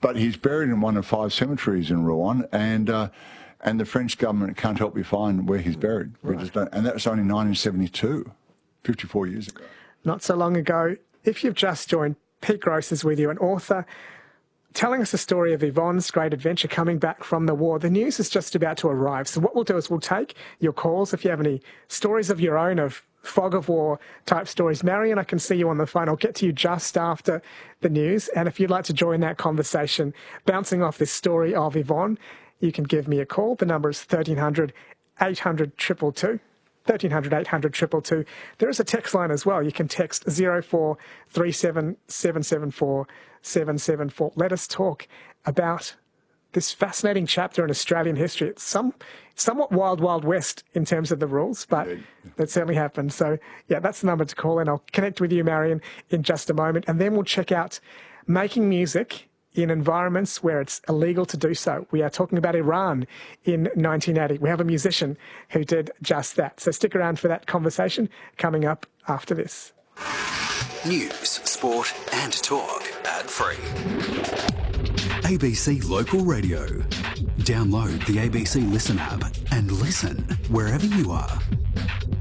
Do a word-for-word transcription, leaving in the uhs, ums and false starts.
but he's buried in one of five cemeteries in Rouen, and uh, and the French government can't help me find where he's buried. We Right. just don't, and that was only nineteen seventy-two, fifty-four years ago. Not so long ago. If you've just joined, Pete Gross is with you, an author, telling us the story of Yvonne's great adventure coming back from the war. The news is just about to arrive. So what we'll do is we'll take your calls. If you have any stories of your own of fog of war type stories, Marion, I can see you on the phone. I'll get to you just after the news. And if you'd like to join that conversation, bouncing off this story of Yvonne, you can give me a call. The number is thirteen hundred, eight hundred, two two two. thirteen hundred, eight hundred, two two two. There is a text line as well. You can text zero four three seven, seven seven four, seven seven four. Let us talk about this fascinating chapter in Australian history. It's some somewhat wild, wild west in terms of the rules, but Indeed. that certainly happened. So, yeah, that's the number to call, and I'll connect with you, Marion, in just a moment. And then we'll check out making music in environments where it's illegal to do so. We are talking about Iran in nineteen eighty. We have a musician who did just that. So stick around for that conversation coming up after this. News, sport and talk. Ad-free. A B C Local Radio. Download the A B C Listen app and listen wherever you are.